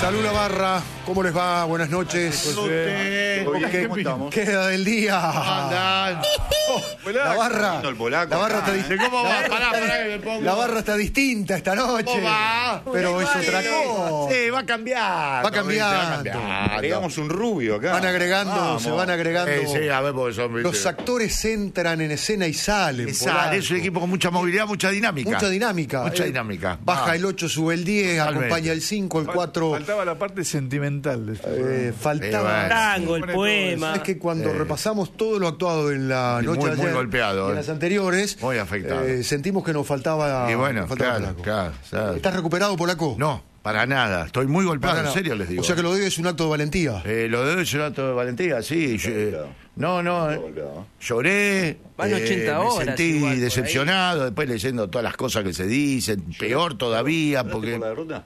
Salud la barra, ¿cómo les va? Buenas noches. ¿Qué queda del día? La barra está distinta esta noche. Pero es otra cosa. Sí, va a cambiar. Va cambiando. Agregamos un rubio acá. Van agregando, se van agregando. Sí, a ver, porque son, los actores entran en escena y salen. Es un equipo con mucha movilidad, mucha dinámica. Mucha dinámica. Baja el 8, sube el 10, acompaña el 5, el 4. Faltaba la parte sentimental. Faltaba el tango, el poema. Es que cuando repasamos todo lo actuado en la noche de ayer, muy golpeado, y en las anteriores, muy afectado. Sentimos que nos faltaba. Y bueno, claro. ¿Estás recuperado, Polaco? No, para nada. Estoy muy golpeado, en serio les digo. O sea que lo de hoy es un acto de valentía. Lo de hoy es un acto de valentía, sí. Lloré. Van 80 horas. Me sentí igual, decepcionado, después leyendo todas las cosas que se dicen. Peor todavía, porque. ¿Por la derrota?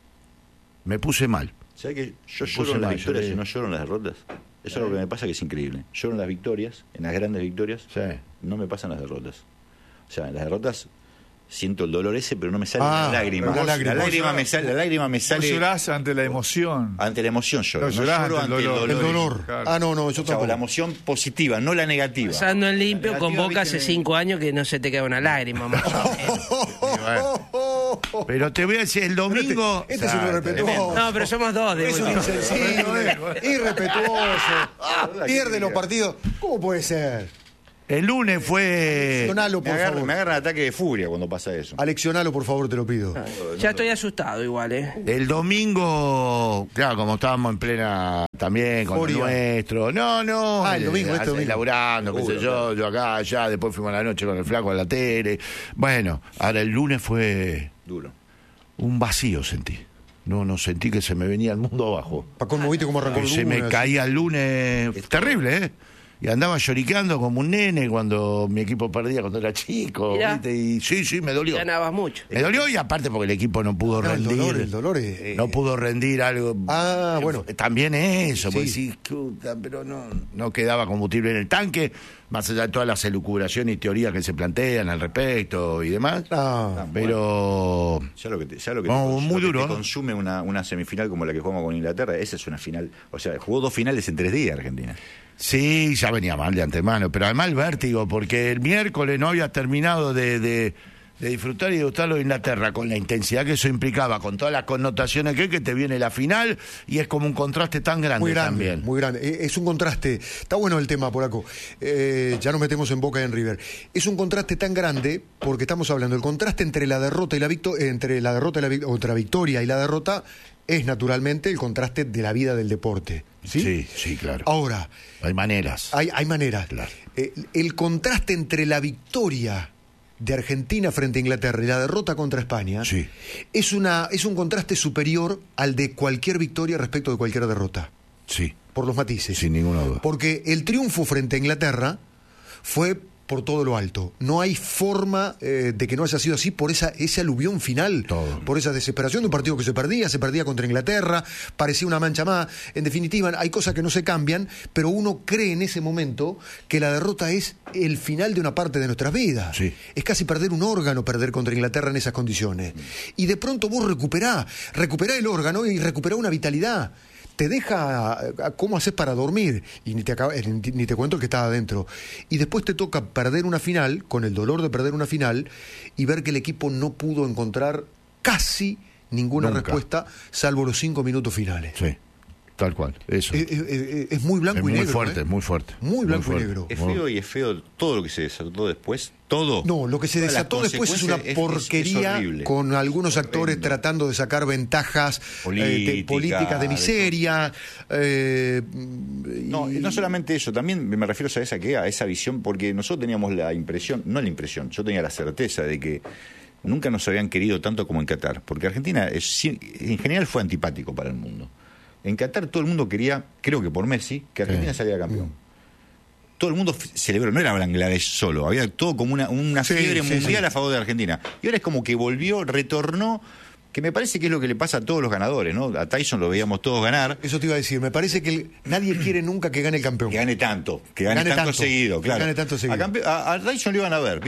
Me puse mal. ¿Sabes que yo lloro en las victorias y no lloro en las derrotas? Eso es lo que me pasa, que es increíble. Lloro en las victorias, en las grandes victorias. Sí. No me pasan las derrotas. O sea, en las derrotas siento el dolor ese, pero no me sale la lágrima. La lágrima me sale. ¿Vos llorás ante la emoción? Ante la emoción lloro. No lloro ante el dolor. Claro. No, yo tampoco. La emoción positiva, no la negativa. Pasando en limpio, con Boca hace 5 años que no se te queda una lágrima. Más o menos. Pero te voy a decir, el domingo. Este es un irrespetuoso. No, pero somos dos de Es un insensible, irrespetuoso. Pierde los partidos. ¿Cómo puede ser? El lunes fue. Aleccionalo, por favor. Me agarra un ataque de furia cuando pasa eso. Aleccionalo, por favor, te lo pido. Ya estoy asustado igual, El domingo, claro, como estábamos en plena también con Furia. lo nuestro. No. El domingo, este domingo. Laburando, qué sé yo acá, allá, después fuimos a la noche con el flaco a la tele. Bueno, ahora el lunes fue. Duro. Un vacío sentí. No sentí que se me venía el mundo abajo. ¿Cómo viste cómo arrancó el Se lunes? me caía el lunes. Terrible, Y andaba lloriqueando como un nene cuando mi equipo perdía cuando era chico. ¿Viste? Y sí, me dolió. Ganabas mucho. Me dolió, y aparte porque el equipo no pudo rendir. El dolor es... No pudo rendir algo. Bueno. También eso, porque Sí. sí, pero no quedaba combustible en el tanque, más allá de todas las elucubraciones y teorías que se plantean al respecto y demás. Pero Ya lo que muy duro, te consume una semifinal como la que jugamos con Inglaterra, esa es una final. O sea, jugó 2 finales en 3 días Argentina. sí, ya venía mal de antemano, pero además el vértigo, porque el miércoles no había terminado de disfrutar y degustarlo de Inglaterra con la intensidad que eso implicaba, con todas las connotaciones que te viene la final, y es como un contraste tan grande, Muy grande, también. muy grande. Es un contraste. Está bueno el tema, Polaco. Ya nos metemos en Boca y en River. Es un contraste tan grande porque estamos hablando del contraste entre la derrota y la victoria y la derrota es naturalmente el contraste de la vida del deporte. Sí, claro. Ahora, Hay maneras. hay maneras. Claro. El contraste entre la victoria de Argentina frente a Inglaterra y la derrota contra España es un contraste superior al de cualquier victoria respecto de cualquier derrota. Sí. Por los matices. Sin ninguna duda. Porque el triunfo frente a Inglaterra fue por todo lo alto. No hay forma de que no haya sido así por ese aluvión final. Todo. Por esa desesperación de un partido que se perdía contra Inglaterra, parecía una mancha más. En definitiva, hay cosas que no se cambian, pero uno cree en ese momento que la derrota es el final de una parte de nuestras vidas. Sí. Es casi perder un órgano, perder contra Inglaterra en esas condiciones. Y de pronto vos recuperás el órgano y recuperás una vitalidad. Te deja cómo haces para dormir, y ni te cuento el que estaba adentro. Y después te toca perder una final, con el dolor de perder una final, y ver que el equipo no pudo encontrar casi ninguna respuesta, salvo los 5 minutos finales. Sí, tal cual, eso. Es muy blanco y negro. Fuerte, muy fuerte. Muy blanco y negro. Es feo y es feo todo lo que se desató después. Todo. No, lo que se desató después es una porquería, es con algunos actores tratando de sacar ventajas políticas de miseria. No solamente eso, también me refiero a esa visión, porque nosotros teníamos yo tenía la certeza de que nunca nos habían querido tanto como en Qatar, porque Argentina en general fue antipático para el mundo. En Qatar todo el mundo quería, creo que por Messi, que Argentina saliera campeón. Todo el mundo celebró, no era Bangladesh solo, había todo como una fiebre mundial a favor de Argentina. Y ahora es como que retornó, que me parece que es lo que le pasa a todos los ganadores, ¿no? A Tyson lo veíamos todos ganar. Eso te iba a decir, me parece que nadie quiere nunca que gane el campeón. Que gane tanto seguido, claro. Que gane tanto seguido. A Tyson lo iban a ver, ¿viste?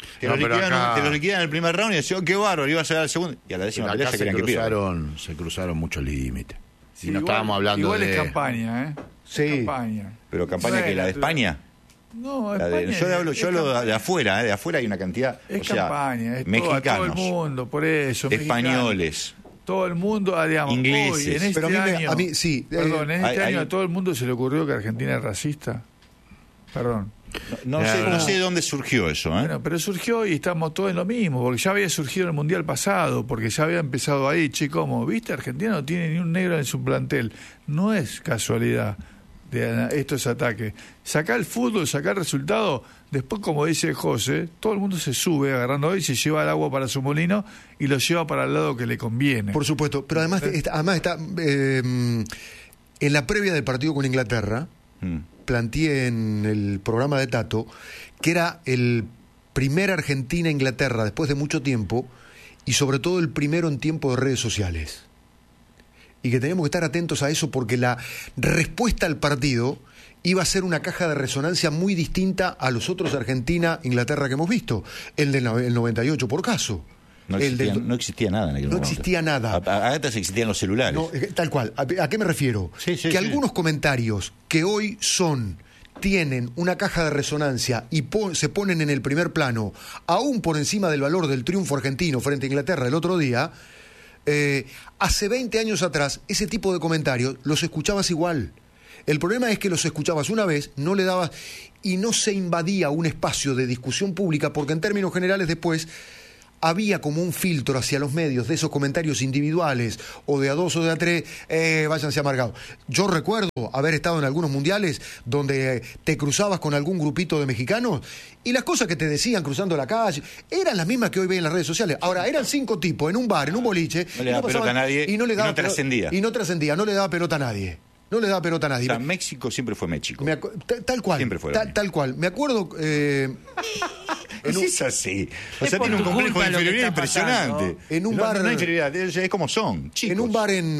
Te No, lo pero acá- liquidan en el primer round y decís, oh, qué bárbaro, ibas a llegar al segundo. Y a la décima pelea Acá se se querían que pierda. cruzaron muchos límites. Sí, Y no igual- estábamos hablando igual de... es campaña, ¿eh? Sí. Es campaña. Pero campaña No que es la de natural. España. No, La de- España yo hablo de afuera, de afuera hay una cantidad, Es o sea, campaña, es todo mexicanos, el mundo, por eso. españoles, Todo el mundo, digamos, ingleses. hoy, en este Pero año. a mí sí. Perdón, en este hay- año a todo el mundo se le ocurrió que Argentina es racista. Perdón. no sé de dónde surgió eso, ¿eh? Bueno, pero surgió y estamos todos en lo mismo, porque ya había surgido en el Mundial pasado, porque ya había empezado ahí, che, ¿cómo? ¿Viste? Argentina no tiene ni un negro en su plantel. No es casualidad de estos ataques. Sacar el fútbol, sacar resultado, después, como dice José, todo el mundo se sube agarrando hoy, se lleva el agua para su molino y lo lleva para el lado que le conviene. Por supuesto, pero además está en la previa del partido con Inglaterra, planteé en el programa de Tato que era el primer Argentina-Inglaterra después de mucho tiempo y sobre todo el primero en tiempo de redes sociales. Y que teníamos que estar atentos a eso porque la respuesta al partido iba a ser una caja de resonancia muy distinta a los otros Argentina-Inglaterra que hemos visto. El del el 98 por caso. No El existía, del- no existía nada en aquel No momento. existía nada. Antes existían los celulares. No, tal cual. ¿A qué me refiero? Sí, sí, que sí. algunos comentarios que hoy tienen una caja de resonancia y se ponen en el primer plano, aún por encima del valor del triunfo argentino frente a Inglaterra el otro día, hace 20 años atrás, ese tipo de comentarios los escuchabas igual. El problema es que los escuchabas una vez, no le dabas y no se invadía un espacio de discusión pública porque en términos generales después había como un filtro hacia los medios de esos comentarios individuales o de a dos o de a tres, váyanse amargados. Yo recuerdo haber estado en algunos mundiales donde te cruzabas con algún grupito de mexicanos y las cosas que te decían cruzando la calle eran las mismas que hoy ven en las redes sociales. Ahora, eran 5 tipos en un bar, en un boliche, No le daba pelota a nadie y no le y daba no trascendía. Y no trascendía, no le daba pelota a nadie. No le daba pelota a nadie. O sea, México siempre fue México. Tal cual. Siempre fue lo mismo. tal cual. Me acuerdo. Es así. O Es sea, por tiene un tu complejo de culpa lo que inferioridad está pasando. impresionante. En un No, bar- no hay inferioridad, es como son, chicos. En un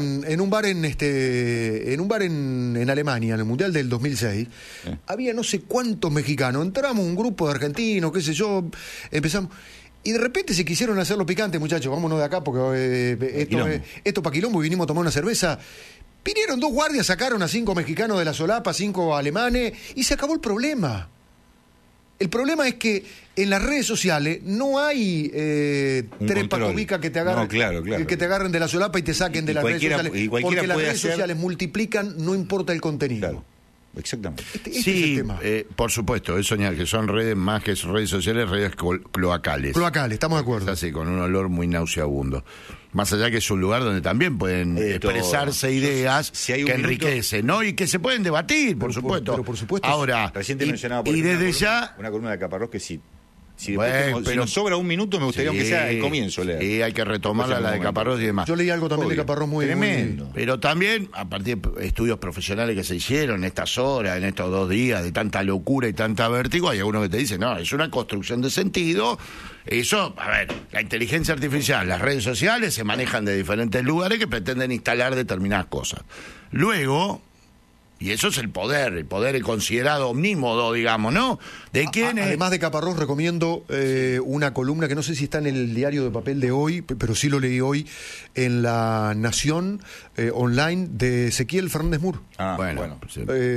bar en Alemania, en el Mundial del 2006, había no sé cuántos mexicanos. Entramos un grupo de argentinos, qué sé yo, empezamos. Y de repente se quisieron hacerlo picante, muchachos, vámonos de acá porque esto pa' quilombo y vinimos a tomar una cerveza. Vinieron 2 guardias, sacaron a 5 mexicanos de la solapa, 5 alemanes, y se acabó el problema. El problema es que en las redes sociales no hay Un 3 control. pacobicas que te agarren, No, claro. que te agarren de la solapa y te saquen Y de las redes cualquiera- sociales. y cualquiera Porque las puede redes hacer- sociales multiplican, no importa el contenido. Claro, exactamente. Este es el Sí, tema. por supuesto, eso que son redes más que redes sociales, redes cloacales. Cloacales, estamos de acuerdo. Es así, con un olor muy nauseabundo. Más allá que es un lugar donde también pueden expresarse ideas si hay un que minuto- enriquecen, ¿no? Y que se pueden debatir, por supuesto. pero por supuesto. Ahora, Recién te y, mencionaba por y ejemplo, desde ya... una columna de Caparrós que si Bueno, después si pero- nos sobra un minuto me gustaría que sea el comienzo leer. Sí, hay que retomarla, la de Caparrós y demás. Yo leí algo también Obvio. de Caparrós muy Tremendo. Pero también, a partir de estudios profesionales que se hicieron en estas horas, en estos 2 días de tanta locura y tanta vértigo, hay algunos que te dicen, no, es una construcción de sentido. Eso, a ver, la inteligencia artificial, las redes sociales se manejan de diferentes lugares que pretenden instalar determinadas cosas. Luego, y eso es el poder considerado omnímodo, digamos, ¿no? De quién es... Además de Caparrós, recomiendo una columna que no sé si está en el diario de papel de hoy, pero sí lo leí hoy, en La Nación online de Ezequiel Fernández Mur. bueno. Sí.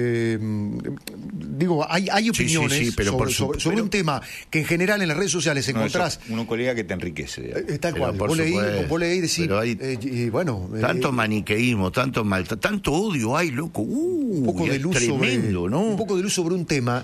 Digo, hay opiniones sí, pero sobre un tema que en general en las redes sociales No, encontrás. eso, un colega que te enriquece. digamos. Tal Pero cual. por Vos supuesto. leí decir, Pero hay tanto maniqueísmo, tanto odio hay, loco. un poco y de es luz tremendo, sobre, ¿no? un poco de luz sobre un tema.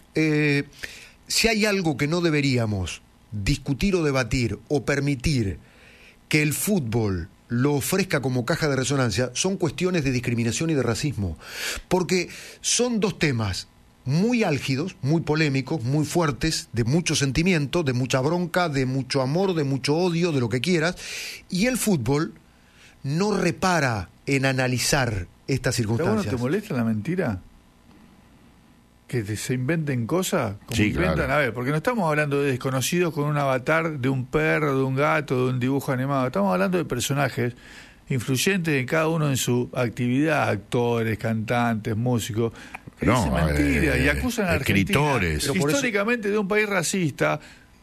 Si hay algo que no deberíamos discutir o debatir o permitir que el fútbol lo ofrezca como caja de resonancia, son cuestiones de discriminación y de racismo. Porque son 2 temas muy álgidos, muy polémicos, muy fuertes, de mucho sentimiento, de mucha bronca, de mucho amor, de mucho odio, de lo que quieras. Y el fútbol no repara en analizar estas ¿Pero vos no circunstancias. te molesta la mentira? Que se inventen cosas como Sí, inventan, claro. a ver, porque no estamos hablando de desconocidos con un avatar de un perro, de un gato, de un dibujo animado, estamos hablando de personajes influyentes en cada uno en su actividad, actores, cantantes, músicos, que No, dicen mentira y acusan a Argentina escritores. Pero por eso- históricamente de un país racista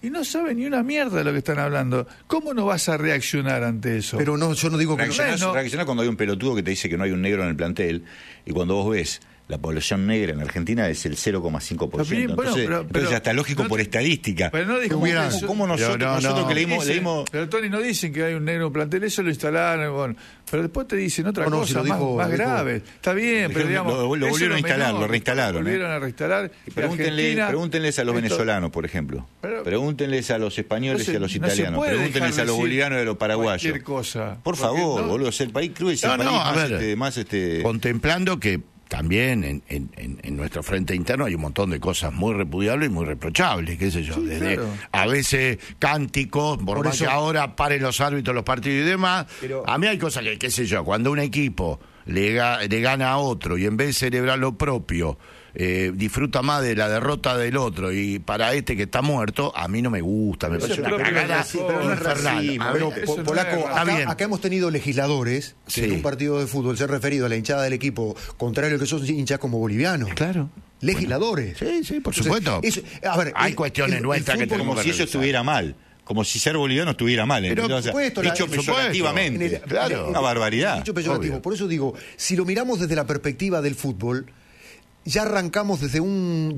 y no saben ni una mierda de lo que están hablando. ¿Cómo no vas a reaccionar ante eso? Pero no, yo no digo que reaccionás cuando hay un pelotudo que te dice que no hay un negro en el plantel, y cuando vos ves la población negra en Argentina es el 0,5%. Bien, entonces ya está lógico por estadística. Pero no dijo ¿Cómo nosotros que leímos... Pero Tony, no dicen que hay un negro en plantel, eso lo instalaron, bueno, pero después te dicen otra cosa si más grave. Está bien, pero digamos... Lo volvieron a instalar, lo reinstalaron. Lo volvieron a reinstalar. Pregúntenles a los venezolanos, por ejemplo. Pregúntenles a los españoles y a los italianos. Pregúntenles a los bolivianos y a los paraguayos. Cosa. Por favor, boludo, es el país cruel, es el país más... Contemplando que también en nuestro frente interno hay un montón de cosas muy repudiables y muy reprochables, qué sé yo, desde a veces cánticos, por más que ahora paren los árbitros los partidos y demás, pero a mí hay cosas que, qué sé yo, cuando un equipo le gana a otro y en vez de celebrar lo propio, disfruta más de la derrota del otro y para este que está muerto, a mí no me gusta, me parece una cagada infernal. Polaco, acá hemos tenido legisladores que en un partido de fútbol se han referido a la hinchada del equipo contrario al que son hinchas como bolivianos. Claro. Legisladores. Sí, por supuesto. Hay cuestiones nuestras que tenemos como si eso estuviera mal. Como si ser boliviano estuviera mal. Pero, por supuesto, dicho peyorativamente. Una barbaridad. Dicho peyorativo. Por eso digo, si lo miramos desde la perspectiva del fútbol, ya arrancamos desde un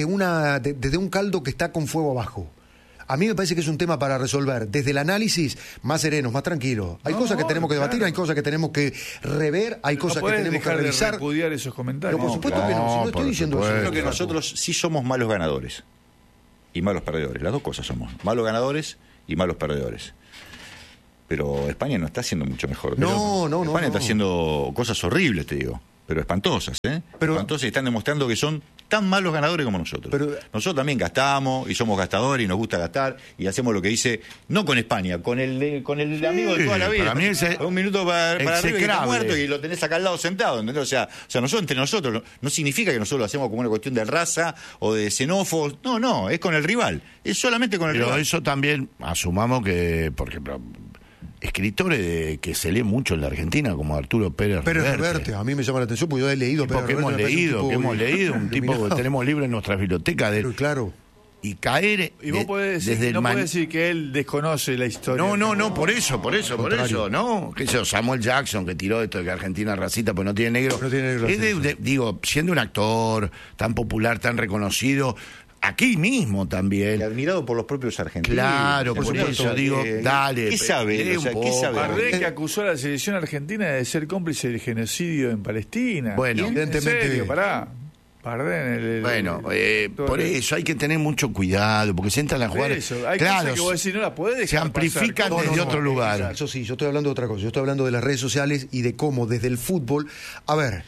caldo que está con fuego abajo. A mí me parece que es un tema para resolver desde el análisis más serenos, más tranquilos. Hay cosas que tenemos que debatir, hay cosas que tenemos que rever, hay cosas que tenemos que revisar. De repudiar esos comentarios. Pero por supuesto que no, si no estoy diciendo eso. Yo creo que nosotros sí somos malos ganadores y malos perdedores. Las dos cosas somos, malos ganadores y malos perdedores. Pero España no está haciendo mucho mejor. España está haciendo cosas horribles, te digo. Pero espantosas, espantosas, y están demostrando que son tan malos ganadores como nosotros. Nosotros también gastamos, y somos gastadores, y nos gusta gastar, y hacemos lo que dice, no con España, con el amigo de toda la vida. Para mí un minuto para arriba y está muerto, y lo tenés acá al lado sentado, ¿entendés? O sea, nosotros entre nosotros, no significa que nosotros lo hacemos como una cuestión de raza, o de xenófobos, no, es con el rival, es solamente con el rival. Pero eso también, asumamos que, por ejemplo, escritores que se lee mucho en la Argentina, como Arturo Pérez Reverte, a mí me llama la atención porque yo he leído que hemos leído, un tipo que tenemos libros en nuestras bibliotecas de él. Claro. Y caer y vos podés decir, no podés decir que él desconoce la historia. No, por eso, ¿no? Que eso, Samuel Jackson, que tiró esto de que Argentina es racista pues no tiene negro. Digo, siendo un actor tan popular, tan reconocido, aquí mismo también. Y admirado por los propios argentinos. Claro, por eso digo, dale. ¿Qué sabe? ¿Qué sabe? Bardem, que acusó a la selección argentina de ser cómplice del genocidio en Palestina. Bueno, evidentemente. Bardem, por eso hay que tener mucho cuidado, porque se entran a jugar. Hay cosas que vos decís, no las podés dejar se amplifican desde otro lugar. Eso sí, yo estoy hablando de otra cosa. Yo estoy hablando de las redes sociales y de cómo desde el fútbol. A ver,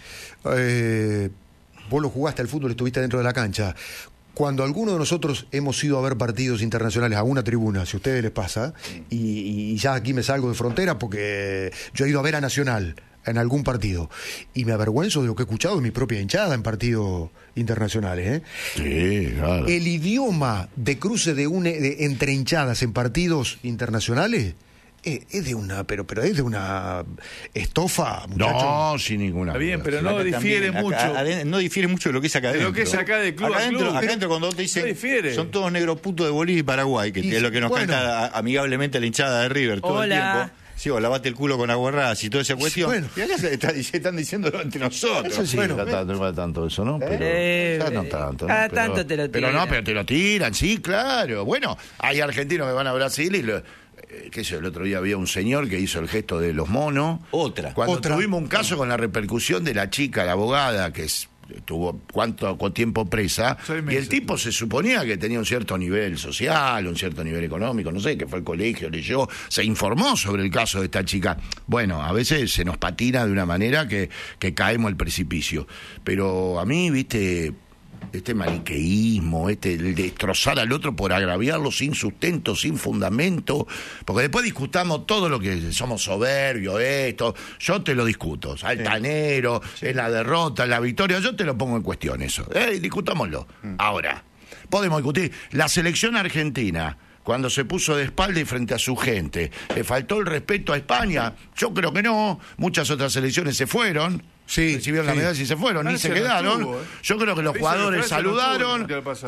vos lo jugaste al fútbol, estuviste dentro de la cancha. Cuando alguno de nosotros hemos ido a ver partidos internacionales a una tribuna, si a ustedes les pasa, y ya aquí me salgo de frontera porque yo he ido a ver a Nacional en algún partido, y me avergüenzo de lo que he escuchado de mi propia hinchada en partidos internacionales. Sí, claro. El idioma de cruce entre hinchadas en partidos internacionales es de una, pero es de una estofa, muchacho. No, sin ninguna. Está bien, pero no difiere mucho. No difiere mucho de lo que es acá adentro. De lo que es acá de club acá adentro cuando te dicen son todos negros putos de Bolivia y Paraguay, que es lo que nos canta amigablemente la hinchada de River todo el tiempo. Sí, o lavate el culo con aguarrás y toda esa cuestión. Y acá se están diciéndolo entre nosotros. Eso sí, no tanto eso, ¿no? Pero, no tanto. Cada tanto te lo tiran. Pero te lo tiran, sí, claro. Bueno, hay argentinos que van a Brasil y qué sé yo, el otro día había un señor que hizo el gesto de los monos. Cuando tuvimos un caso con la repercusión de la chica, la abogada, que tuvo cuánto tiempo presa, y el tipo se suponía que tenía un cierto nivel social, un cierto nivel económico, no sé, que fue al colegio, leyó, se informó sobre el caso de esta chica. Bueno, a veces se nos patina de una manera que caemos al precipicio. Pero a mí, viste, este maniqueísmo, el destrozar al otro por agraviarlo sin sustento, sin fundamento, porque después discutamos todo lo que somos soberbios, yo te lo discuto, altanero, en la derrota, en la victoria, yo te lo pongo en cuestión eso, discutámoslo. Ahora, podemos discutir, la selección argentina cuando se puso de espalda y frente a su gente. ¿Le faltó el respeto a España? Yo creo que no. Muchas otras selecciones se fueron. Sí, recibieron la medalla y se fueron, ni se Francia no quedaron. estuvo, Yo creo que los jugadores saludaron,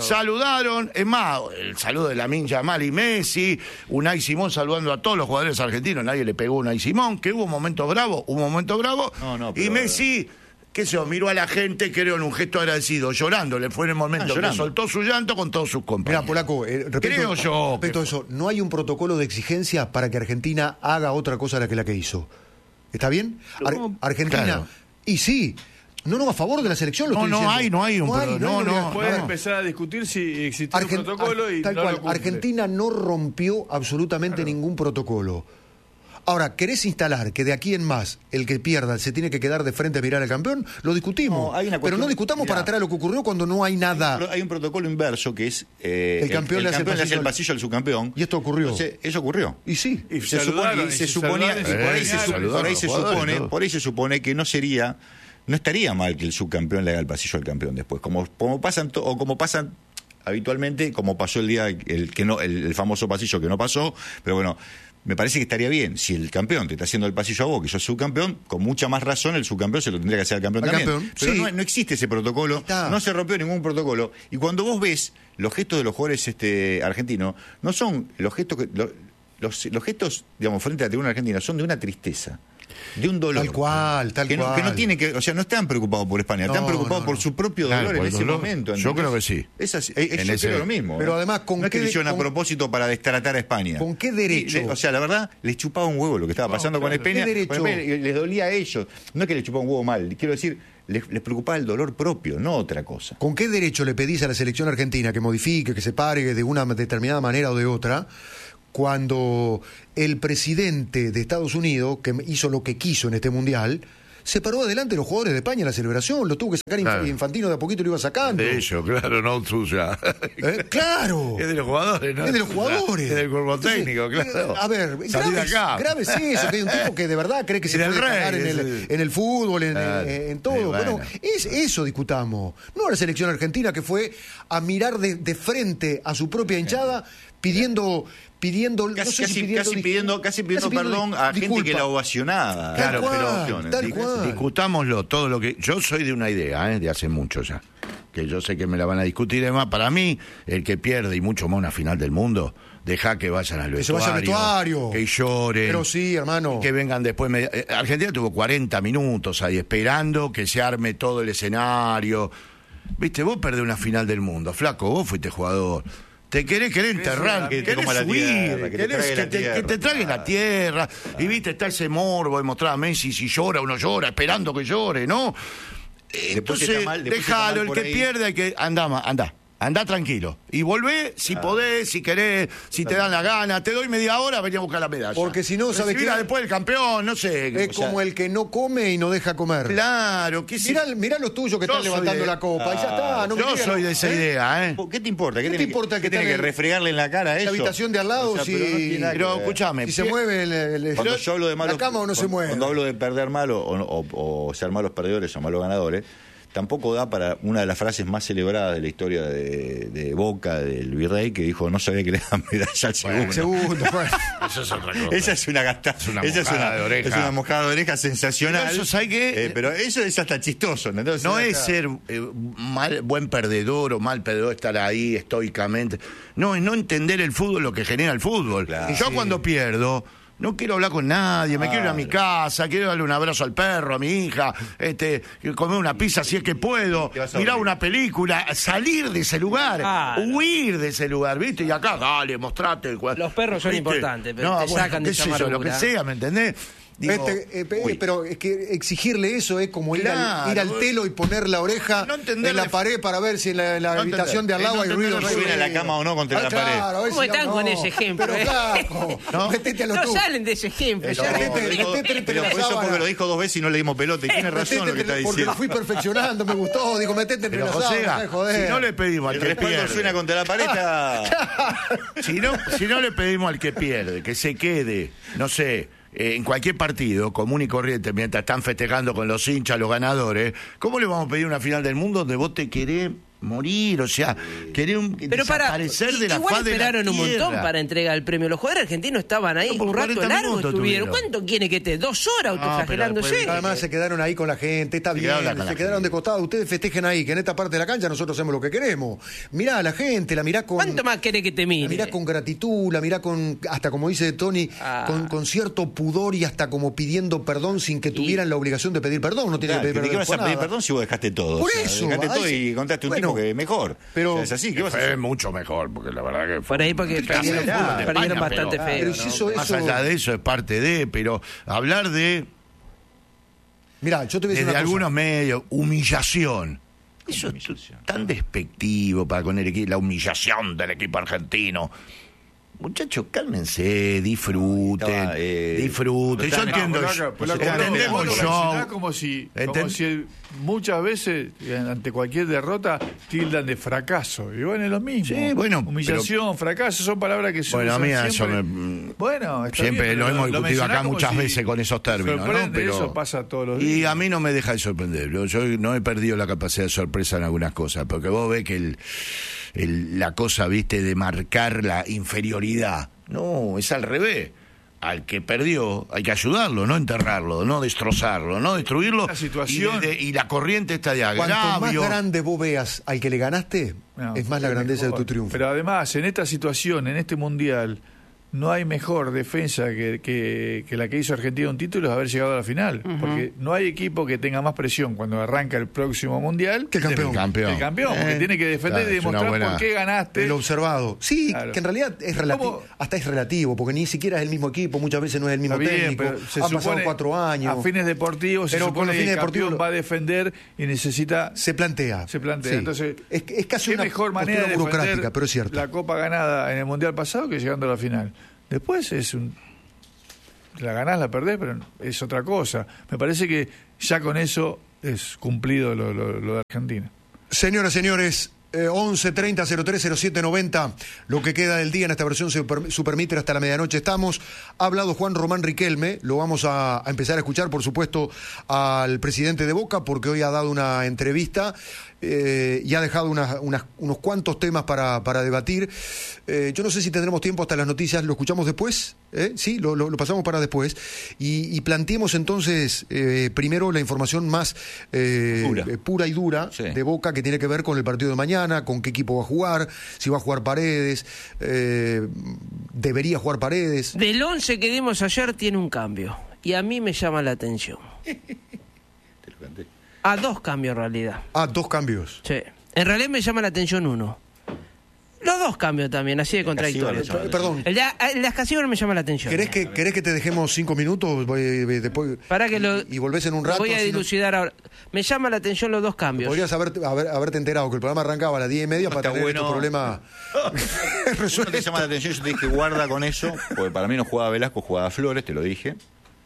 es más, el saludo de Lamine Yamal y Messi, Unai Simón saludando a todos los jugadores argentinos, nadie le pegó a Unai Simón, que hubo momentos bravos, No, y pero... Messi, qué sé yo, miró a la gente, creo, en un gesto agradecido, llorando, le fue en el momento que soltó su llanto con todos sus compañeros. Mira, Polaco, Creo yo respecto a eso, no hay un protocolo de exigencia para que Argentina haga otra cosa de la que hizo. ¿Está bien? Argentina... Claro. Y sí, no, a favor de la selección lo estoy diciendo. No hay un protocolo. Pueden empezar a discutir si existe un protocolo y tal no cual. lo cumple. Argentina no rompió absolutamente ningún protocolo. Ahora, ¿querés instalar que de aquí en más el que pierda se tiene que quedar de frente a mirar al campeón? Lo discutimos. No, hay una pero cuestión, no discutamos para atrás lo que ocurrió cuando no hay nada. Hay un protocolo inverso que es el campeón le hace el pasillo al subcampeón. Y esto ocurrió. Entonces, eso ocurrió. Y sí. Y Se suponía, por ahí se supone que no estaría mal que el subcampeón le haga el pasillo al campeón después, como pasan habitualmente, como pasó el día el famoso pasillo que no pasó, pero bueno, me parece que estaría bien si el campeón te está haciendo el pasillo a vos, que sos subcampeón, con mucha más razón el subcampeón se lo tendría que hacer al campeón también. Pero sí. no existe ese protocolo, no se rompió ningún protocolo, y cuando vos ves los gestos de los jugadores argentinos, no son los gestos los gestos, digamos, frente a la tribuna argentina, son de una tristeza, de un dolor. Tal cual. Que no tienen que, o sea, no están preocupados por España, están preocupados por su propio dolor en ese momento. Yo creo que sí. Yo creo lo mismo. Pero además, no es que lo hicieron a propósito para destratar a España. ¿Con qué derecho? O sea, la verdad, les chupaba un huevo lo que estaba pasando con España. Y les dolía a ellos. No es que les chupaba un huevo mal, quiero decir, les preocupaba el dolor propio, no otra cosa. ¿Con qué derecho le pedís a la selección argentina que modifique, que se pare de una determinada manera o de otra, cuando el presidente de Estados Unidos, que hizo lo que quiso en este mundial, se paró adelante de los jugadores de España en la celebración, lo tuvo que sacar Infantino de a poquito, lo iba sacando. De ellos, claro, no tuya. Claro. Es de los jugadores, ¿no? Es de los jugadores. Es del cuerpo técnico, claro. A ver, grave es eso, que hay un tipo que de verdad cree que se puede cagar en el fútbol, en todo. Bueno, eso discutamos. No a la selección argentina que fue a mirar de frente a su propia hinchada pidiendo pidiendo perdón a gente que la ovacionaba. Claro, pero discutámoslo, todo lo que... Yo soy de una idea, de hace mucho ya, que yo sé que me la van a discutir. Además, para mí, el que pierde, y mucho más una final del mundo, deja que vayan al vestuario. Que se vayan al vestuario. Que lloren. Pero sí, hermano. Que vengan después. Argentina tuvo 40 minutos ahí esperando que se arme todo el escenario. Viste, vos perdés una final del mundo, flaco, vos fuiste jugador. Te querés enterrar, querés subir, que te traguen la tierra. Y viste, está ese morbo de mostrar a Messi si llora o no llora, esperando que llore, ¿no? Entonces, déjalo, el que pierde hay que... Andá tranquilo. Y volvé si podés, si querés, si te dan la gana. Te doy media hora, vení a buscar la medalla. Porque si no, ¿sabes qué? Después el campeón, no sé. Es como el que no come y no deja comer. Claro. Mirá los tuyos que están levantando la copa. Y ya está. Yo soy de esa idea, ¿eh? ¿Qué te importa? ¿Qué te importa que tiene que refregarle en la cara a eso? La habitación de al lado, pero escúchame. Si se mueve cuando yo hablo de malos, la cama o no se mueve. Cuando hablo de perder malo o ser malos perdedores o malos ganadores, tampoco da para una de las frases más celebradas de la historia de Boca, del Virrey, que dijo: no sabía que le dan medalla al segundo. Eso es otra cosa. Una mojada de oreja sensacional. Pero eso, ¿sabe qué? Pero eso es hasta chistoso. Entonces, no es ser buen perdedor o mal perdedor, estar ahí estoicamente. No, es no entender el fútbol, lo que genera el fútbol. Claro, yo cuando pierdo... No quiero hablar con nadie, me quiero ir a mi casa, quiero darle un abrazo al perro, a mi hija, comer una pizza si es que puedo, mirar una película, salir de ese lugar, huir de ese lugar, ¿viste? Y acá, dale, mostrate. Los perros son importantes, pero te sacan de esa amargura. lo que sea, ¿me entendés? Digo, pero es que exigirle eso es como ir al telo y poner la oreja en la pared para ver si en la habitación de al lado hay ruido. No suben a la cama o no contra la pared. ¿Cómo están con ese ejemplo? Pero claro, métete a lo no salen de ese ejemplo. Pero por eso, porque lo dijo 2 veces y no le dimos pelota. Y tiene razón lo que está diciendo. Porque lo fui perfeccionando, me gustó. Digo, metete entre las sábanas, joder. Si no le pedimos al que pierde. Suena contra la pared. Si no le pedimos al que pierde, que se quede, no sé... en cualquier partido común y corriente, mientras están festejando con los hinchas, los ganadores, ¿cómo le vamos a pedir una final del mundo donde vos te querés morir, o sea, querer desaparecer de la igual faz de la esperaron un montón tierra. para entregar el premio. Los jugadores argentinos estaban ahí No, un rato 40 largo minutos estuvieron. tuvieron. ¿Cuánto quiere que esté? 2 horas autoflagelándose. pero después- Además se quedaron ahí con la gente, está bien, quedaron con se la quedaron gente. de costado, ustedes festejen ahí, que en esta parte de la cancha nosotros hacemos lo que queremos. Mirá a la gente, la mirá con... ¿Cuánto más querés que te La mire? mirá con gratitud, la mirá con, hasta como dice Tony, con cierto pudor y hasta como pidiendo perdón sin que tuvieran la obligación de pedir perdón. No tiene Claro, que ¿de pedir qué perdón. vas a por pedir nada. perdón si vos dejaste todo? Por O sea, eso, dejaste todo ahí y sí. contaste un Bueno, tipo que es mejor. pero- O sea, es así, ¿qué vas a Fue hacer? mucho mejor, porque la verdad que Por ahí porque perdieron España, bastante pero- feo. pero ¿no? si eso- Más allá de eso es parte de, pero hablar de Mirá, yo te voy a decir desde una cosa. algunos medios, humillación. Eso es humillación? tan despectivo para con el equipo, la humillación del equipo argentino. Muchachos, cálmense, disfruten, Estaba, disfruten. Yo pero entiendo, entendemos vos lo yo. mencionás como si muchas veces, ante cualquier derrota, tildan de fracaso. Y bueno, es lo mismo. Sí, bueno, Humillación, fracaso, son palabras que se Bueno, a usan mí eso siempre. me... Bueno, está Siempre bien, lo pero hemos discutido mencionás acá como muchas si veces con esos términos, ¿no? sorprende, Pero eso pasa todos los días. Y a mí no me deja de sorprender. Yo no he perdido la capacidad de sorpresa en algunas cosas, porque vos ves que la cosa, viste, de marcar la inferioridad. No, es al revés. Al que perdió hay que ayudarlo, no enterrarlo, no destrozarlo, no destruirlo. La situación- Y la corriente está de Cuanto más agravio. grande vos veas al que le ganaste, No, es más la grandeza mejor. de tu triunfo. Pero además, en esta situación, en este mundial, no hay mejor defensa que la que hizo Argentina un título es haber llegado a la final. Porque no hay equipo que tenga más presión cuando arranca el próximo mundial Que el campeón. El campeón. que el campeón, porque tiene que defender Claro, y es una demostrar buena- por qué ganaste. El observado. Sí, Claro. que en realidad es ¿Cómo? hasta es relativo, porque ni siquiera es el mismo equipo, muchas veces no es el mismo Está bien, técnico. pero se Han pasado supone, 4 años. a fines deportivos se Pero con supone los que el fines campeón deportivos va a defender y necesita... se plantea. Se plantea. Sí. Entonces, es casi ¿qué una mejor manera postura de burocrática, defender pero es cierto. la Copa ganada en el Mundial pasado que llegando a la final? Después la ganás, la perdés, pero es otra cosa. Me parece que ya con eso es cumplido lo de Argentina. Señoras, señores, 11-30-03-07-90, lo que queda del día en esta versión Supermíter hasta la medianoche estamos. Ha hablado Juan Román Riquelme, lo vamos a empezar a escuchar, por supuesto, al presidente de Boca, porque hoy ha dado una entrevista y ha dejado unos cuantos temas para debatir. Yo no sé si tendremos tiempo hasta las noticias, ¿lo escuchamos después? Sí, lo pasamos para después. Y planteemos entonces primero la información más pura y dura Sí. de Boca, que tiene que ver con el partido de mañana, con qué equipo va a jugar, si va a jugar Paredes, debería jugar Paredes. Del 11 que dimos ayer tiene un cambio. Y a mí me llama la atención. Te lo canté. A 2 cambios en realidad. 2 cambios. Sí. En realidad me llama la atención uno. Los 2 cambios también, así de contradictorio. Casíbar le llama la Perdón, El de Ascasíbar me llama la atención. ¿querés que te dejemos 5 minutos después Para que y volvés en un lo rato? voy a así no- dilucidar ahora. Me llama la atención los 2 cambios. Podrías haberte enterado que el programa arrancaba a las 10:30 para Está tener bueno. estos problemas Uno resueltos. te llama la atención, yo te dije guarda con eso, porque para mí no jugaba Velasco, jugaba Flores, te lo dije.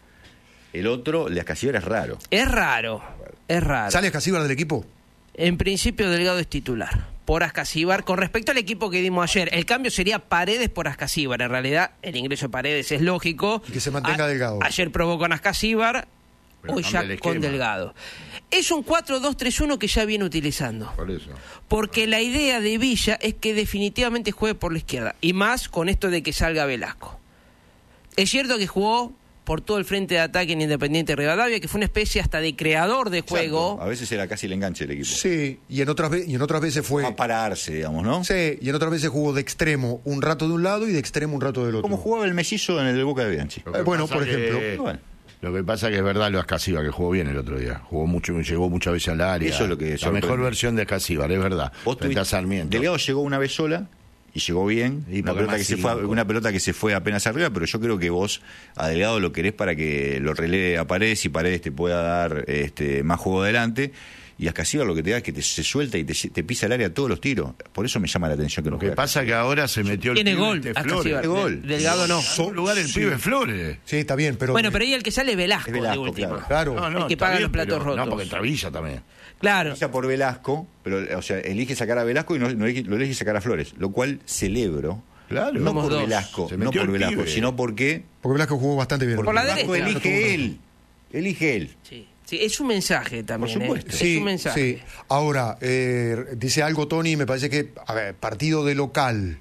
El otro, la Casillera es raro. Es raro. Es raro. ¿Sale Casíbar del equipo? En principio Delgado es titular. Por Ascasíbar. Con respecto al equipo que dimos ayer, el cambio sería Paredes por Ascasíbar. En realidad, el ingreso de Paredes es lógico. Y que se mantenga Delgado. Ayer probó con Ascasíbar, Pero hoy cambia ya el con esquema. Delgado. Es un 4-2-3-1 que ya viene utilizando. Por eso. Porque la idea de Villa es que definitivamente juegue por la izquierda. Y más con esto de que salga Velasco. Es cierto que jugó por todo el frente de ataque en Independiente Rivadavia, que fue una especie hasta de creador de juego. Exacto. A veces era casi el enganche del equipo. Sí, y en otras veces fue... A pararse, digamos, ¿no? Sí, y en otras veces jugó de extremo un rato de un lado y de extremo un rato del otro. Como jugaba el mellizo en el Boca de Bianchi. Lo que bueno, pasa por ejemplo. Bueno. Lo que pasa que es verdad lo de Ascasíbar, que jugó bien el otro día. Jugó mucho, llegó muchas veces al área. Eso es lo que La sorprende. mejor versión de Ascasíbar, es verdad. Vos Frente a tuviste- Sarmiento. Delgado llegó una vez sola y llegó bien. Y Una porque pelota, más cinco. una pelota que se fue apenas arriba, pero yo creo que vos a Delgado lo querés para que lo relee a Paredes y Paredes te pueda dar más juego adelante. Y Ascasíbar lo que te da es que se suelta y te pisa el área todos los tiros. Por eso me llama la atención que no Lo que juegue. pasa que ahora se metió el Tiene pibe gol, este Ascasíbar. Flores. Tiene gol. Delgado no. En lugar el pibe Flores. Sí, está bien, pero... Bueno, pero ahí el que sale es Velasco, Es Velasco, de última. claro. Claro. El que está paga bien, los platos pero- rotos. No, porque Travilla también. Claro. Empieza por Velasco, pero o sea, elige sacar a Velasco y no lo elige sacar a Flores, lo cual celebro. Claro. No Somos por dos. Velasco, Se no metió por el Velasco, pibe. sino porque Porque Velasco jugó bastante bien. Por la Velasco derecha. elige él. Elige él. Sí. Sí, es un mensaje también. Por supuesto. Es un mensaje. Sí. Ahora, dice algo Tony, me parece que, a ver, partido de local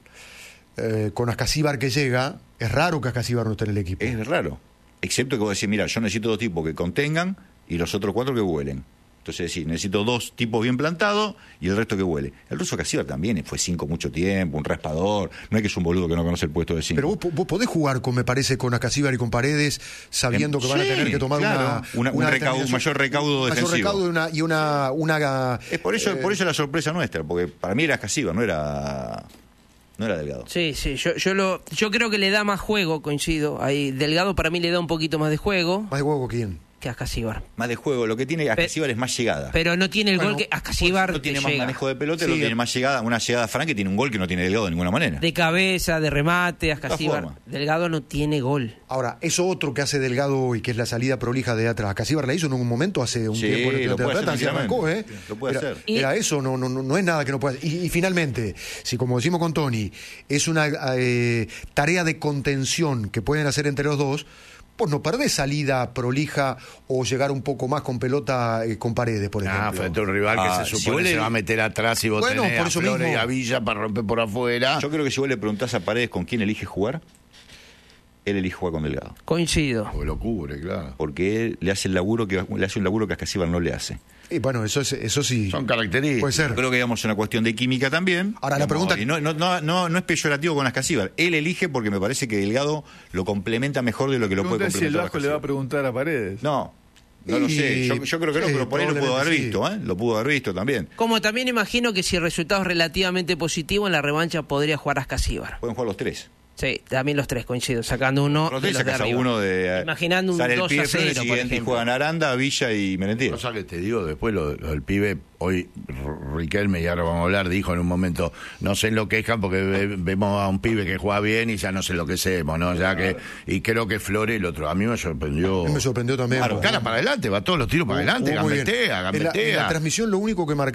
con Ascasíbar que llega, es raro que Ascasíbar no esté en el equipo. Es raro. Excepto que vos decís, mira, yo necesito 2 tipos que contengan y los otros 4 que vuelen. Entonces decís, necesito 2 tipos bien plantados y el resto que vuele. El ruso Ascasíbar también fue 5 mucho tiempo, un raspador. No es que es un boludo que no conoce el puesto de 5. Pero vos podés jugar con, me parece, con Ascasíbar y con Paredes, sabiendo que van a tener que tomar un mayor recaudo defensivo. Y una Es por eso la sorpresa nuestra, porque para mí era Ascasíbar, no era Delgado. Sí, yo creo que le da más juego, coincido. Ahí Delgado para mí le da un poquito más de juego. ¿Más de juego quién? Que Ascasíbar. Más de juego, lo que tiene Ascasíbar es más llegada. Pero no tiene el gol que Ascasíbar No tiene te más llega. manejo de pelota, Sí, tiene más llegada, una llegada franca, que tiene un gol que no tiene Delgado de ninguna manera. De cabeza, de remate, Ascasíbar. forma. Delgado no tiene gol. Ahora, eso otro que hace Delgado y que es la salida prolija de atrás. Ascasíbar la hizo en un momento hace un Sí, tiempo en el lo Estudiantes de La puede Plata, hacer se arrancó, tranquilamente. Lo puede hacer. Era eso, no es nada que no pueda hacer. Y finalmente, si como decimos con Tony, es una tarea de contención que pueden hacer entre los dos, pues no perdés salida prolija o llegar un poco más con pelota con Paredes, por ejemplo. Frente a un rival que se supone si se va a meter atrás y vos Bueno, tenés por a eso Flores mismo. y a Villa para romper por afuera. Yo creo que si vos le preguntás a Paredes con quién elige jugar, él elige jugar con Delgado. Coincido. Porque lo cubre, claro. Porque él le hace un laburo que Ascasíbar no le hace. Y bueno, eso sí. Son características. Puede ser. Creo que digamos una cuestión de química también. Ahora, la pregunta- Y no es peyorativo con Ascasíbar. Él elige porque me parece que Delgado lo complementa mejor de lo que lo puede Pregunta si el complementar Vasco le va a Ascasíbar. preguntar a Paredes. No lo sé. Yo creo que no, Sí, pero por ahí lo pudo haber probablemente visto, ¿eh? Lo pudo haber visto también. Como también imagino que si el resultado es relativamente positivo, en la revancha podría jugar Ascasíbar. Pueden jugar los 3. Sí, también los 3 coincido, sacando uno Los de 3 los de sacas a arriba. uno de... Imaginando un sale el 2 pibe a 0, el por siguiente y ejemplo. juegan Aranda, Villa y Merentiel. Cosa que te digo, después lo del pibe, hoy Riquelme, y ahora vamos a hablar, dijo en un momento, no se enloquezcan porque vemos a un pibe que juega bien y ya nos enloquecemos, ¿no? Ya que, y creo que Flores, el otro, a mí me sorprendió. Me sorprendió también. Cara para adelante, va todos los tiros para adelante, Jugó muy bien. gambetea. En la transmisión lo único que marcaba